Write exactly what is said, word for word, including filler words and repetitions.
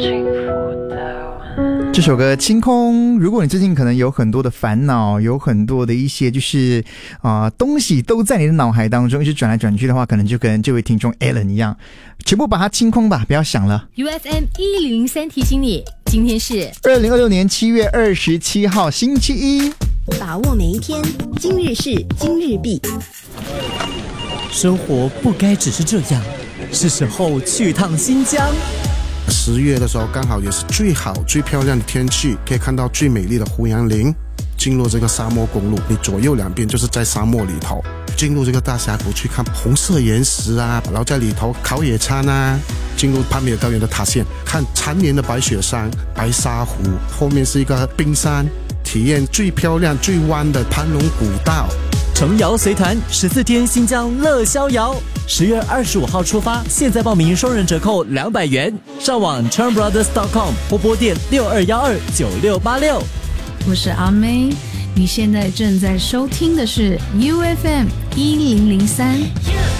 幸福的。 这首歌《清空》，如果你最近可能有很多的烦恼，有很多的一些就是啊、呃、东西都在你的脑海当中一直转来转去的话，可能就跟这位听众 Alan 一样，全部把它清空吧，不要想了。 U F M 一零零三提醒你，今天是二零二六年七月二十七号星期一， 把握每一天，今日事今日毕。 生活不该只是这样，是时候去趟新疆。 十月的时候刚好也是最好最漂亮的天气，可以看到最美丽的胡杨林。进入这个沙漠公路，你左右两边就是在沙漠里头，进入这个大峡谷去看红色岩石啊，然后在里头烤野餐啊，进入帕米尔高原的塔县，看缠绵的白雪山、白沙湖，后面是一个冰山，体验最漂亮最弯的盘龙古道。 程瑶随团十四天新疆乐逍遥，十月二十五号出发，现在报名双人折扣两百元，上网 charm brothers dot com 或拨电六二一二九六八六。 我是阿妹，你现在正在收听的是 U F M 一零零三。